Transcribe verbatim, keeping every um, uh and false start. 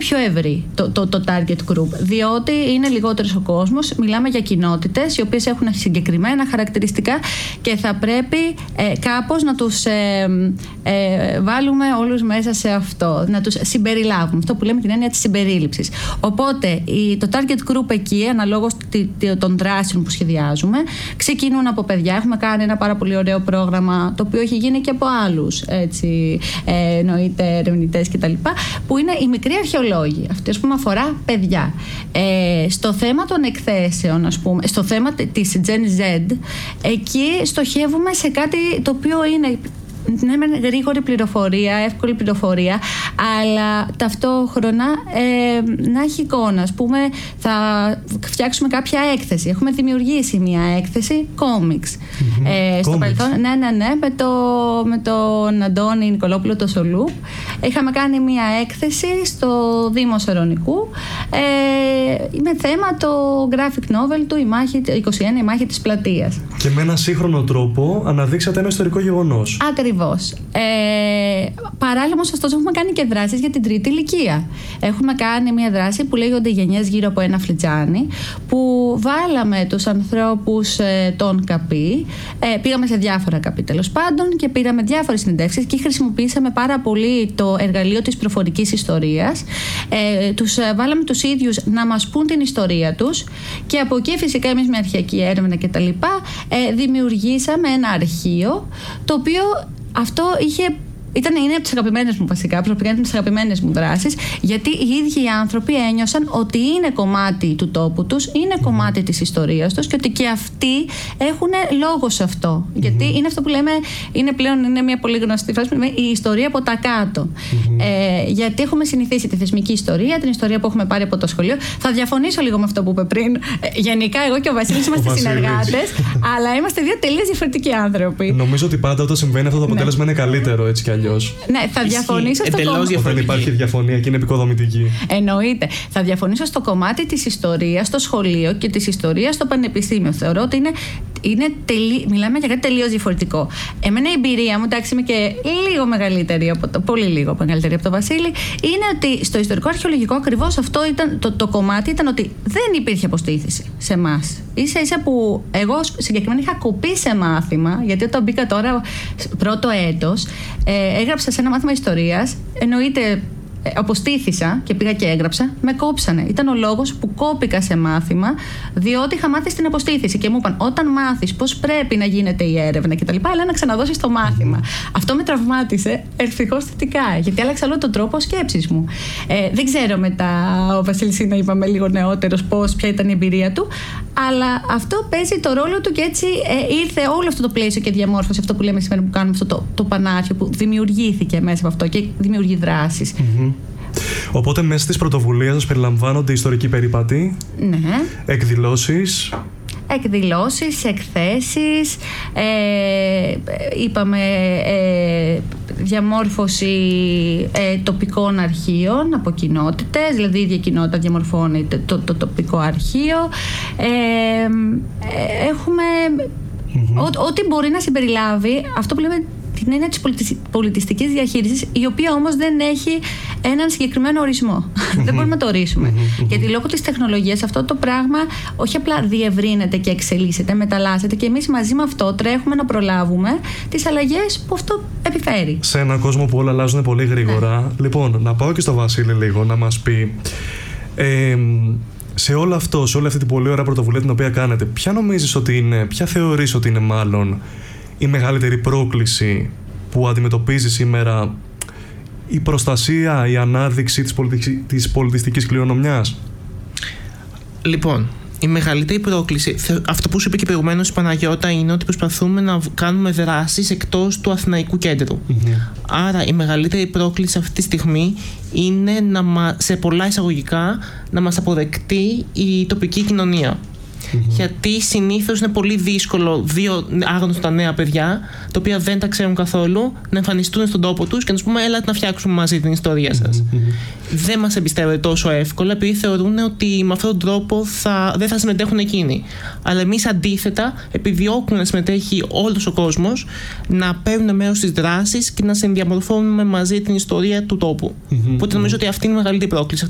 πιο ευρύ το, το, το target group, διότι είναι λιγότερος ο κόσμος, μιλάμε για κοινότητες οι οποίες έχουν συγκεκριμένα χαρακτηριστικά και θα πρέπει ε, κάπως να τους ε, ε, βάλουμε όλους μέσα σε αυτό, να τους συμπεριλάβουμε, αυτό που λέμε την έννοια της συμπερίληψης. Οπότε η, το target group εκεί, αναλόγως των δράσεων που σχεδιάζουμε, ξεκινούν από παιδιά. Έχουμε κάνει ένα πάρα πολύ ωραίο πρόγραμμα, το οποίο έχει γίνει και από άλλους, έτσι, ε, εννοείται ερευνητές κτλ., που είναι οι μικροί αρχαιολόγοι. Αυτό, ας πούμε, αφορά παιδιά. Ε, στο θέμα των εκθέσεων, ας πούμε, στο θέμα της Gen Z, εκεί στοχεύουμε σε κάτι το οποίο είναι, ναι, με γρήγορη πληροφορία, εύκολη πληροφορία, αλλά ταυτόχρονα ε, να έχει εικόνα. Ας πούμε, θα φτιάξουμε κάποια έκθεση. Έχουμε δημιουργήσει μια έκθεση κόμιξ. Mm-hmm. Ε, στο παρελθόν, ναι, ναι, ναι, με, το, με τον Αντώνη Νικολόπουλο το Σολούπ. Είχαμε κάνει μια έκθεση στο Δήμο Σερωνικού ε, με θέμα το graphic novel του η μάχη, είκοσι ένα, η μάχη της πλατείας. Και με έναν σύγχρονο τρόπο αναδείξατε ένα ιστορικό γεγονός. Ακριβώς. Ε, παράλληλα όμως, ωστόσο, έχουμε κάνει και δράσεις για την τρίτη ηλικία. Έχουμε κάνει μια δράση που λέγονται γενιές γύρω από ένα φλιτζάνι, που βάλαμε τους ανθρώπους ε, των ΚΑΠΗ, ε, πήγαμε σε διάφορα ΚΑΠΗ τέλος πάντων και πήραμε διάφορες συνεντεύξεις και χρησιμοποιήσαμε πάρα πολύ το εργαλείο της προφορικής ιστορίας. Ε, τους ε, βάλαμε τους ίδιους να μας πούν την ιστορία τους και από εκεί φυσικά εμείς με αρχαιακή έρευνα κτλ. Ε, δημιουργήσαμε ένα αρχείο, το οποίο αυτό είχε, ήταν, είναι από τις αγαπημένες μου βασικά, προσωπικά είναι από τις αγαπημένες μου δράσεις, γιατί οι ίδιοι οι άνθρωποι ένιωσαν ότι είναι κομμάτι του τόπου τους, είναι mm-hmm. κομμάτι της ιστορίας τους και ότι και αυτοί έχουν λόγο σε αυτό. Mm-hmm. Γιατί είναι αυτό που λέμε, είναι πλέον είναι μια πολύ γνωστή φράση που λέμε η ιστορία από τα κάτω. Mm-hmm. Ε, γιατί έχουμε συνηθίσει τη θεσμική ιστορία, την ιστορία που έχουμε πάρει από το σχολείο. Θα διαφωνήσω λίγο με αυτό που είπε πριν. Ε, γενικά, εγώ και ο Βασίλης είμαστε συνεργάτες, αλλά είμαστε δύο τελείως διαφορετικοί άνθρωποι. Νομίζω ότι πάντα όταν συμβαίνει αυτό το αποτέλεσμα ναι. είναι καλύτερο έτσι κι αλλιώς. Ναι, θα διαφωνήσω στο κομμάτι. Όταν υπάρχει διαφωνία και είναι επικοδομητική. Εννοείται. Θα διαφωνήσω στο κομμάτι της ιστορίας στο σχολείο και της ιστορίας στο πανεπιστήμιο. Θεωρώ ότι είναι, είναι τελει... μιλάμε για κάτι τελείως διαφορετικό. Εμένα η εμπειρία μου, εντάξει, είμαι και λίγο μεγαλύτερη από το, πολύ λίγο μεγαλύτερη από τον Βασίλη, είναι ότι στο ιστορικό αρχαιολογικό ακριβώς αυτό ήταν, το, το κομμάτι ήταν ότι δεν υπήρχε αποστήθηση σε εμάς. Ίσα ίσα που εγώ συγκεκριμένα είχα κοπεί σε μάθημα, γιατί όταν μπήκα τώρα πρώτο έτος, ε, έγραψα σε ένα μάθημα ιστορίας, εννοείται ε, αποστήθησα και πήγα και έγραψα, με κόψανε. Ήταν ο λόγος που κόπηκα σε μάθημα, διότι είχα μάθει στην αποστήθηση και μου είπαν όταν μάθεις πώς πρέπει να γίνεται η έρευνα κτλ., αλλά να ξαναδώσεις το μάθημα. Mm-hmm. Αυτό με τραυμάτισε ευτυχώς θετικά, γιατί άλλαξα όλο τον τρόπο σκέψης μου. Ε, δεν ξέρω μετά, ο Βασίλης είναι, είπαμε, λίγο νεότερος, πώς, ποια ήταν η εμπειρία του, αλλά αυτό παίζει το ρόλο του και έτσι ε, ήρθε όλο αυτό το πλαίσιο και διαμόρφωσε αυτό που λέμε σήμερα που κάνουμε, αυτό το, το πανάρχιο που δημιουργήθηκε μέσα από αυτό και δημιουργεί δράσεις. Mm-hmm. Οπότε μέσα στις πρωτοβουλίες σας περιλαμβάνονται ιστορικοί περίπατοι, ναι. εκδηλώσεις, εκδηλώσεις, εκθέσεις, ε, είπαμε ε, διαμόρφωση ε, τοπικών αρχείων από κοινότητες, δηλαδή η ίδια κοινότητα διαμορφώνει το, το, το τοπικό αρχείο. Ε, ε, έχουμε mm-hmm. ό, ό,τι μπορεί να συμπεριλάβει αυτό που λέμε την έννοια της πολιτιστικής διαχείρισης, η οποία όμως δεν έχει έναν συγκεκριμένο ορισμό. Δεν μπορούμε να το ορίσουμε. Γιατί λόγω της τεχνολογίας αυτό το πράγμα όχι απλά διευρύνεται και εξελίσσεται, μεταλλάσσεται και εμείς μαζί με αυτό τρέχουμε να προλάβουμε τις αλλαγές που αυτό επιφέρει. Σε έναν κόσμο που όλα αλλάζουν πολύ γρήγορα. Ναι. Λοιπόν, να πάω και στο Βασίλη λίγο να μας πει. Ε, σε όλο αυτό, σε όλη αυτή την πολύ ωραία πρωτοβουλία την οποία κάνετε, ποια νομίζεις ότι είναι, ποια θεωρείς ότι είναι μάλλον η μεγαλύτερη πρόκληση που αντιμετωπίζει σήμερα η προστασία, η ανάδειξη της, πολιτι... της πολιτιστικής κληρονομιάς? Λοιπόν, η μεγαλύτερη πρόκληση, αυτό που σου είπε και προηγουμένως η Παναγιώτα, είναι ότι προσπαθούμε να κάνουμε δράσεις εκτός του Αθηναϊκού κέντρου. Mm-hmm. Άρα η μεγαλύτερη πρόκληση αυτή τη στιγμή είναι να μα, σε πολλά εισαγωγικά να μας αποδεκτεί η τοπική κοινωνία. Mm-hmm. Γιατί συνήθως είναι πολύ δύσκολο δύο άγνωστα νέα παιδιά, τα οποία δεν τα ξέρουν καθόλου, να εμφανιστούν στον τόπο τους και να τους πούμε: έλατε να φτιάξουμε μαζί την ιστορία σας. Mm-hmm. Δεν μας εμπιστεύονται τόσο εύκολα, επειδή θεωρούν ότι με αυτόν τον τρόπο θα, δεν θα συμμετέχουν εκείνοι. Αλλά εμείς αντίθετα επιδιώκουμε να συμμετέχει όλος ο κόσμος, να παίρνουν μέρος στις δράσεις και να συνδιαμορφώνουμε μαζί την ιστορία του τόπου. Mm-hmm. Οπότε νομίζω ότι αυτή είναι η μεγαλύτερη πρόκληση.